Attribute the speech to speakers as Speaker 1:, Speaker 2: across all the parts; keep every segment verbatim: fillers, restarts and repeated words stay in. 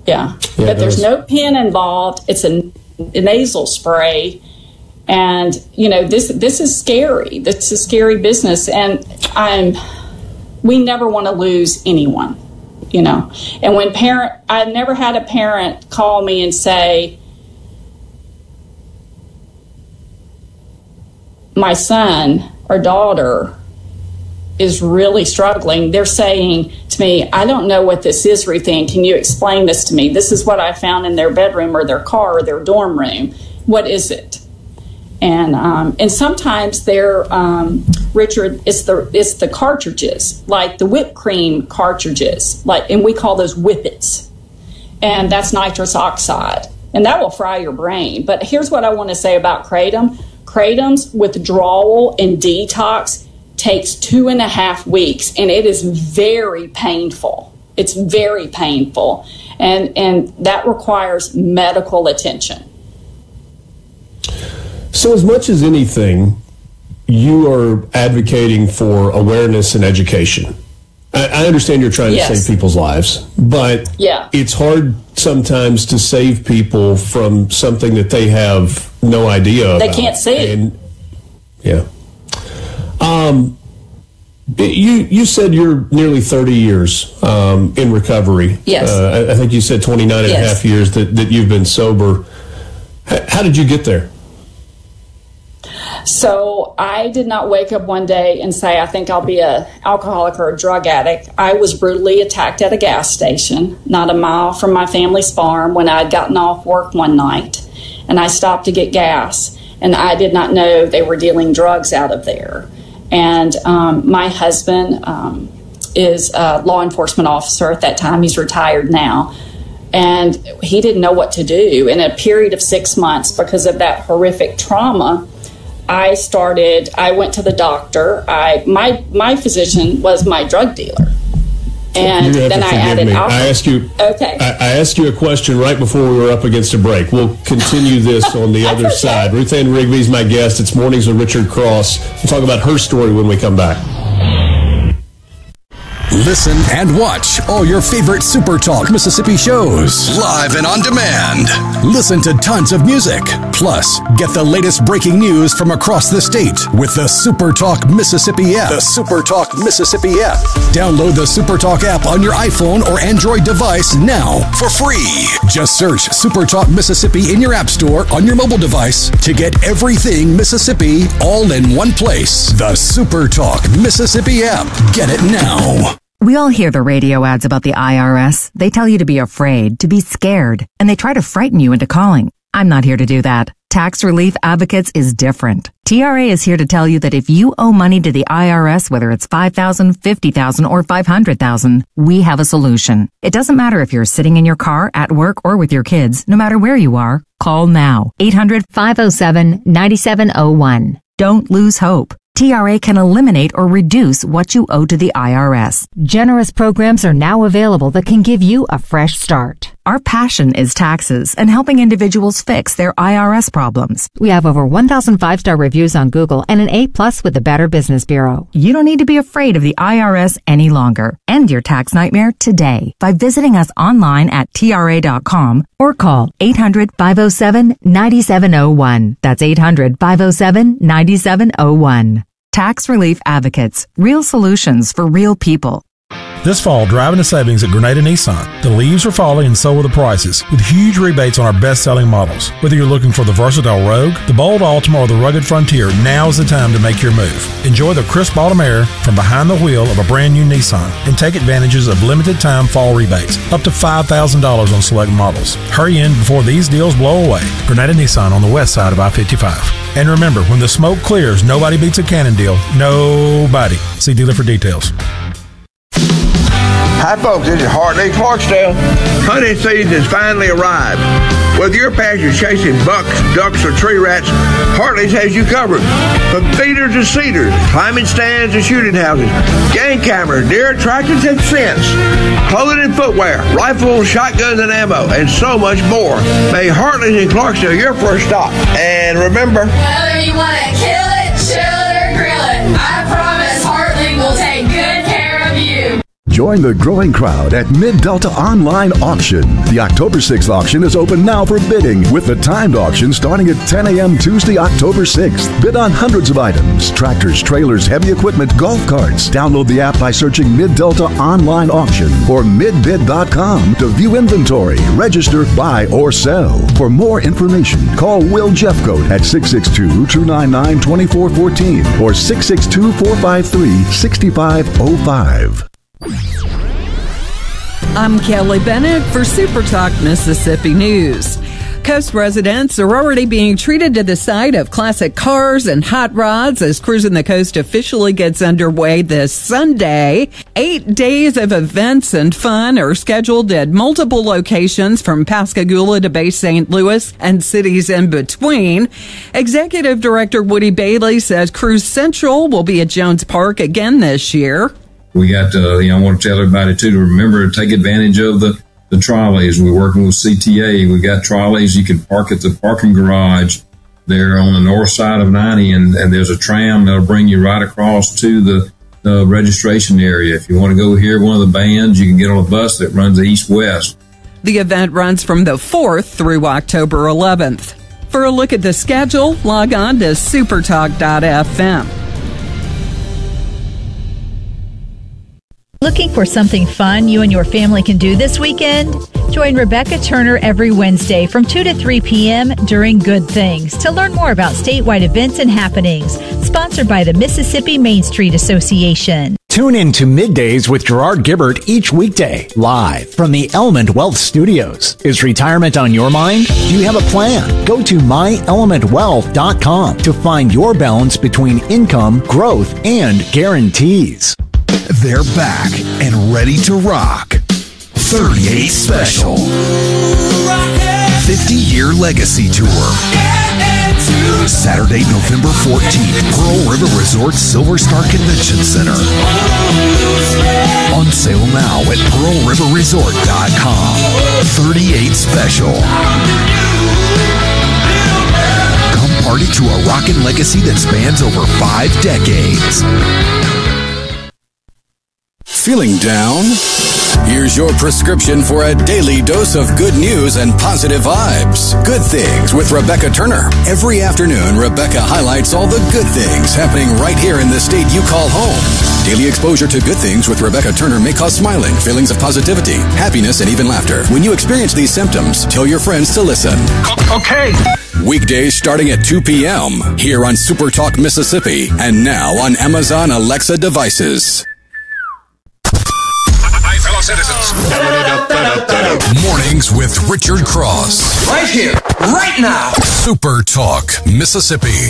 Speaker 1: Yeah,
Speaker 2: yeah
Speaker 1: but there's no pen involved. It's a, a nasal spray, and you know this this is scary. This is scary business, and I'm we never want to lose anyone, you know. And when parent, I never had a parent call me and say, my son or daughter is really struggling. They're saying to me, I don't know what this is, Ruthann. Can you explain this to me? This is what I found in their bedroom or their car or their dorm room. What is it? And um, and sometimes they're, um, Richard, it's the it's the cartridges, like the whipped cream cartridges, like, and we call those whippets. And that's nitrous oxide. And that will fry your brain. But here's what I want to say about Kratom. Kratom's withdrawal and detox takes two and a half weeks, and it is very painful. It's very painful, and and that requires medical attention.
Speaker 2: So as much as anything, you are advocating for awareness and education. I, I understand you're trying
Speaker 1: yes.
Speaker 2: to save people's lives, but
Speaker 1: yeah.
Speaker 2: it's hard sometimes to save people from something that they have no idea
Speaker 1: they
Speaker 2: about.
Speaker 1: They can't see.
Speaker 2: And, yeah. Um, you you said you're nearly thirty years um, in recovery.
Speaker 1: Yes.
Speaker 2: Uh, I, I think you said twenty-nine and yes. a half years that, that you've been sober. H- how did you get there?
Speaker 1: So I did not wake up one day and say, I think I'll be an alcoholic or a drug addict. I was brutally attacked at a gas station, not a mile from my family's farm, when I had gotten off work one night. And I stopped to get gas. And I did not know they were dealing drugs out of there. And um, my husband um, is a law enforcement officer at that time. He's retired now. And he didn't know what to do. In a period of six months, because of that horrific trauma, I started, I went to the doctor. I my my physician was my drug dealer. And then I added
Speaker 2: me.
Speaker 1: alcohol.
Speaker 2: I asked you
Speaker 1: okay.
Speaker 2: I, I asked you a question right before we were up against a break. We'll continue this on the other
Speaker 1: okay.
Speaker 2: side. Ruthann Rigby is my guest. It's Mornings with Richard Cross. We'll talk about her story when we come back.
Speaker 3: Listen and watch all your favorite Super Talk Mississippi shows live and on demand. Listen to tons of music. Plus, get the latest breaking news from across the state with the Super Talk Mississippi app. The Super Talk Mississippi app. Download the Super Talk app on your iPhone or Android device now for free. Just search Super Talk Mississippi in your app store on your mobile device to get everything Mississippi all in one place. The Super Talk Mississippi app. Get it now.
Speaker 4: We all hear the radio ads about the I R S. They tell you to be afraid, to be scared, and they try to frighten you into calling. I'm not here to do that. Tax Relief Advocates is different. T R A is here to tell you that if you owe money to the I R S, whether it's five thousand dollars, fifty thousand dollars, or five hundred thousand dollars, we have a solution. It doesn't matter if you're sitting in your car, at work, or with your kids. No matter where you are, call now. eight hundred, five oh seven, nine seven oh one. Don't lose hope. T R A can eliminate or reduce what you owe to the I R S. Generous programs are now available that can give you a fresh start. Our passion is taxes and helping individuals fix their I R S problems. We have over one thousand five-star reviews on Google and an A plus with the Better Business Bureau. You don't need to be afraid of the I R S any longer. End your tax nightmare today by visiting us online at T R A dot com or call eight hundred, five oh seven, nine seven oh one. That's eight hundred, five oh seven, nine seven oh one. Tax Relief Advocates. Real solutions for real people.
Speaker 5: This fall, drive into savings at Grenada Nissan. The leaves are falling and so are the prices, with huge rebates on our best-selling models. Whether you're looking for the versatile Rogue, the bold Altima, or the rugged Frontier, now's the time to make your move. Enjoy the crisp autumn air from behind the wheel of a brand new Nissan and take advantages of limited-time fall rebates, up to five thousand dollars on select models. Hurry in before these deals blow away. Grenada Nissan on the west side of I fifty-five. And remember, when the smoke clears, nobody beats a Cannon deal. Nobody. See dealer for details.
Speaker 6: Hi folks, this is Hartley Clarksdale. Hunting season has finally arrived. Whether your passion is chasing bucks, ducks, or tree rats, Hartley's has you covered. From feeders to cedars, climbing stands and shooting houses, game cameras, deer attractions and scents, clothing and footwear, rifles, shotguns and ammo, and so much more. May Hartley's in Clarksdale your first stop. And remember,
Speaker 7: whether you want to kill it, chill it, or grill it, I promise Hartley will take good care of you. Join the growing crowd at Mid-Delta Online Auction. The October sixth auction is open now for bidding, with the timed auction starting at ten a.m. Tuesday, October sixth. Bid on hundreds of items: tractors, trailers, heavy equipment, golf carts. Download the app by searching Mid-Delta Online Auction or midbid dot com to view inventory, register, buy, or sell. For more information, call Will Jeffcoat at six six two, two nine nine, two four one four or six six two, four five three, six five zero five.
Speaker 8: I'm Kelly Bennett for Super Talk Mississippi News. Coast residents are already being treated to the sight of classic cars and hot rods as Cruising the Coast officially gets underway this Sunday. Eight days of events and fun are scheduled at multiple locations from Pascagoula to Bay Saint Louis and cities in between. Executive Director Woody Bailey says Cruise Central will be at Jones Park again this year.
Speaker 9: We got to, you know, I want to tell everybody, too, to remember to take advantage of the The trolleys. We're working with C T A. We got trolleys you can park at the parking garage there on the north side of ninety, and, and there's a tram that'll bring you right across to the, the registration area. If you want to go hear one of the bands, you can get on a bus that runs east-west.
Speaker 8: The event runs from the fourth through October eleventh. For a look at the schedule, log on to supertalk dot f m.
Speaker 10: Looking for something fun you and your family can do this weekend? Join Rebecca Turner every Wednesday from two to three p.m. during Good Things to learn more about statewide events and happenings. Sponsored by the Mississippi Main Street Association.
Speaker 11: Tune in to Middays with Gerard Gibbert each weekday, live from the Element Wealth Studios. Is retirement on your mind? Do you have a plan? Go to my element wealth dot com to find your balance between income, growth, and guarantees.
Speaker 3: They're back and ready to rock. thirty-eight Special. fifty-year Legacy Tour. Saturday, November fourteenth, Pearl River Resort Silver Star Convention Center. On sale now at pearl river resort dot com. thirty-eight Special. Come party to a rockin' legacy that spans over five decades.
Speaker 12: Feeling down? Here's your prescription for a daily dose of good news and positive vibes. Good Things with Rebecca Turner. Every afternoon, Rebecca highlights all the good things happening right here in the state you call home. Daily exposure to Good Things with Rebecca Turner may cause smiling, feelings of positivity, happiness, and even laughter. When you experience these symptoms, tell your friends to listen. Okay. Weekdays starting at two p.m. here on Super Talk Mississippi and now on Amazon Alexa devices.
Speaker 3: Fellow citizens. Mornings with Richard Cross.
Speaker 13: Right here, right now.
Speaker 3: Super Talk Mississippi.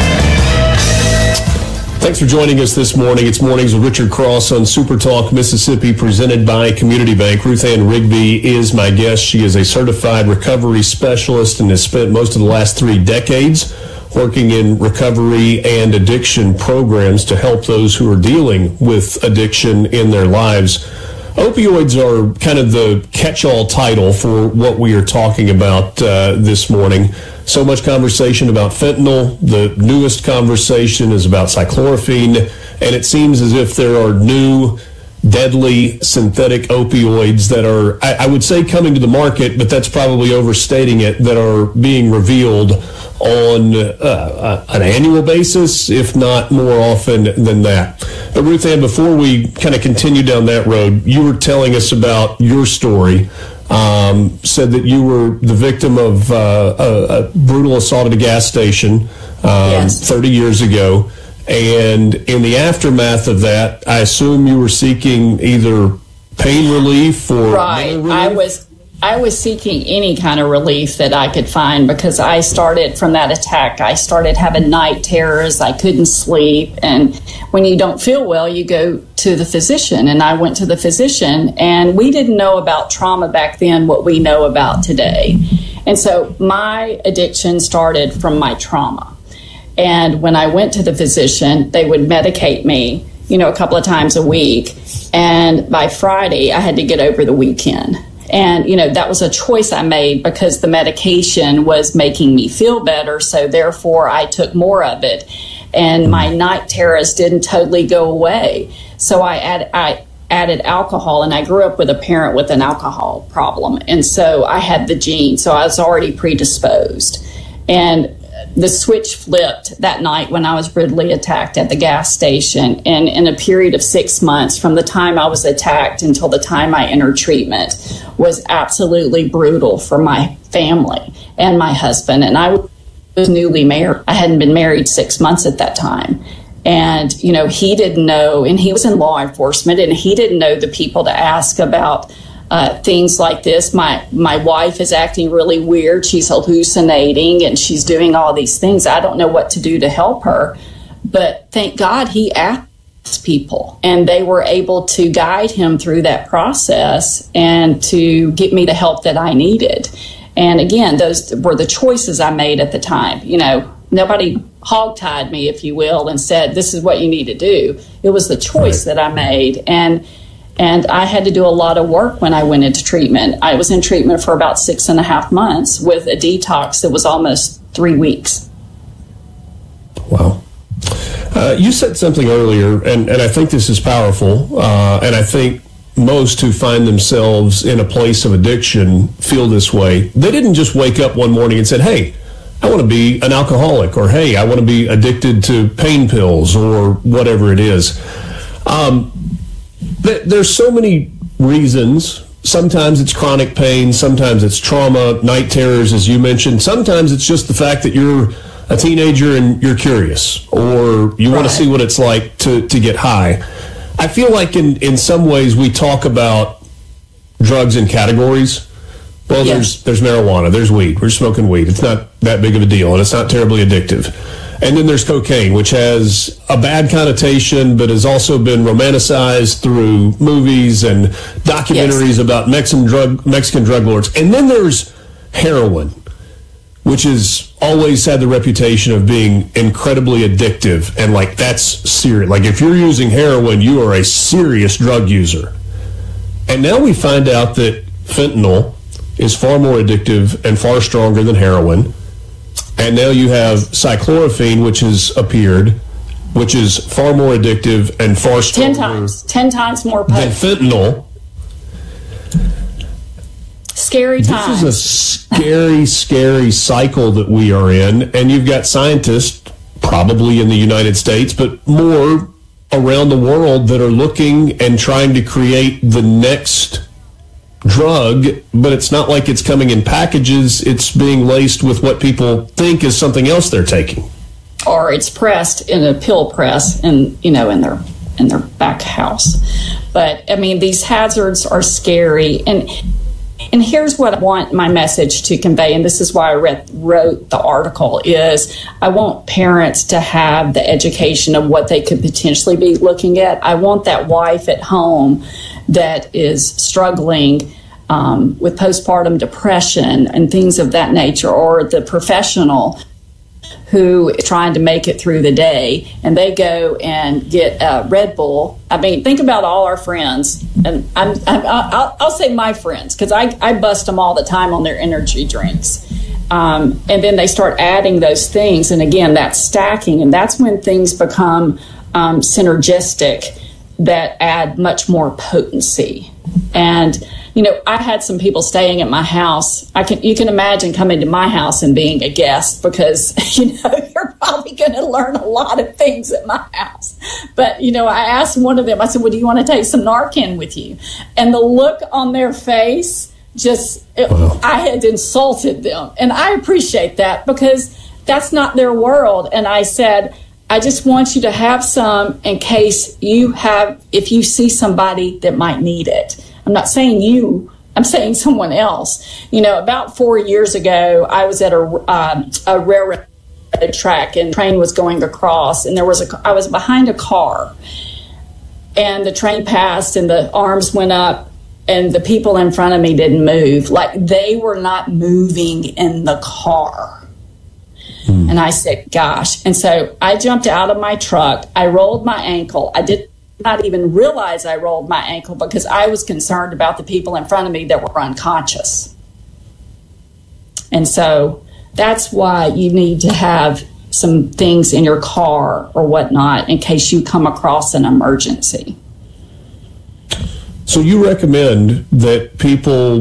Speaker 2: Thanks for joining us this morning. It's Mornings with Richard Cross on Super Talk Mississippi, presented by Community Bank. Ruth Ann Rigby is my guest. She is a certified recovery specialist and has spent most of the last three decades working in recovery and addiction programs to help those who are dealing with addiction in their lives. Opioids are kind of the catch-all title for what we are talking about uh, this morning. So much conversation about fentanyl. The newest conversation is about cyclorphine, and it seems as if there are new deadly synthetic opioids that are, I, I would say, coming to the market, but that's probably overstating it, that are being revealed on uh, an annual basis, if not more often than that. But Ruth Ann, before we kind of continue down that road, you were telling us about your story. Um, said that you were the victim of uh, a, a brutal assault at a gas station um, yes. thirty years ago. And in the aftermath of that, I assume you were seeking either pain relief or
Speaker 1: right.
Speaker 2: relief?
Speaker 1: I was I was seeking any kind of relief that I could find because I started from that attack. I started having night terrors. I couldn't sleep. And when you don't feel well, you go to the physician. And I went to the physician, and we didn't know about trauma back then what we know about today. And so my addiction started from my trauma. And when I went to the physician, they would medicate me, you know, a couple of times a week. And by Friday, I had to get over the weekend. And, you know, that was a choice I made because the medication was making me feel better. So therefore, I took more of it. And my night terrors didn't totally go away. So I, add, I added alcohol, and I grew up with a parent with an alcohol problem, and so I had the gene, so I was already predisposed. And the switch flipped that night when I was brutally attacked at the gas station, and in a period of six months from the time I was attacked until the time I entered treatment was absolutely brutal for my family and my husband. And I was newly married. I hadn't been married six months at that time. And, you know, he didn't know, and he was in law enforcement, and he didn't know the people to ask about uh, things like this. My my wife is acting really weird. She's hallucinating, and she's doing all these things. I don't know what to do to help her. But thank God he asked people, and they were able to guide him through that process and to get me the help that I needed. And again, those were the choices I made at the time. You know, nobody hogtied me, if you will, and said, this is what you need to do. It was the choice right. that I made. And and I had to do a lot of work when I went into treatment. I was in treatment for about six and a half months with a detox that was almost three weeks.
Speaker 2: Wow. Uh, you said something earlier, and, and I think this is powerful, uh, and I think most who find themselves in a place of addiction feel this way. They didn't just wake up one morning and said, hey, I want to be an alcoholic, or hey, I want to be addicted to pain pills, or whatever it is. Um, th- there's so many reasons. Sometimes it's chronic pain, sometimes it's trauma, night terrors, as you mentioned. Sometimes it's just the fact that you're a teenager and you're curious, or you right. want to see what it's like to, to get high. I feel like in, in some ways we talk about drugs in categories. Well, yes. there's there's marijuana, there's weed. We're smoking weed. It's not that big of a deal, and it's not terribly addictive. And then there's cocaine, which has a bad connotation, but has also been romanticized through movies and documentaries yes. about Mexican drug Mexican drug lords. And then there's heroin, which has always had the reputation of being incredibly addictive, and like that's serious. Like if you're using heroin, you are a serious drug user. And now we find out that fentanyl is far more addictive and far stronger than heroin. And now you have cyclorophene, which has appeared, which is far more addictive and far stronger.
Speaker 1: Ten times. Ten times more potent.
Speaker 2: Than fentanyl.
Speaker 1: Scary times.
Speaker 2: This is a scary, scary cycle that we are in. And you've got scientists, probably in the United States, but more around the world, that are looking and trying to create the next drug, but it's not like it's coming in packages. It's being laced with what people think is something else they're taking,
Speaker 1: or it's pressed in a pill press, and you know, in their in their back house. But I mean, these hazards are scary, and and here's what I want my message to convey, and this is why I read, wrote the article, is I want parents to have the education of what they could potentially be looking at. I want that wife at home that is struggling um, with postpartum depression and things of that nature, or the professional who is trying to make it through the day, and they go and get a Red Bull. I mean, think about all our friends, and I'm, I'm, I'll, I'll say my friends, because I, I bust them all the time on their energy drinks. Um, and then they start adding those things, and again, that's stacking, and that's when things become um, synergistic, that add much more potency. And, you know, I had some people staying at my house. I can, you can imagine coming to my house and being a guest, because, you know, you're probably going to learn a lot of things at my house. But, you know, I asked one of them, I said, well, do you want to take some Narcan with you? And the look on their face, just, it, wow. I had insulted them. And I appreciate that, because that's not their world. And I said, I just want you to have some in case you have, if you see somebody that might need it. I'm not saying you, I'm saying someone else. You know, about four years ago, I was at a, um, a railroad track, and the train was going across, and there was a, I was behind a car, and the train passed, and the arms went up, and the people in front of me didn't move. Like, they were not moving in the car. And I said, gosh. And so I jumped out of my truck. I rolled my ankle. I did not even realize I rolled my ankle, because I was concerned about the people in front of me that were unconscious. And so that's why you need to have some things in your car or whatnot in case you come across an emergency.
Speaker 2: So you recommend that people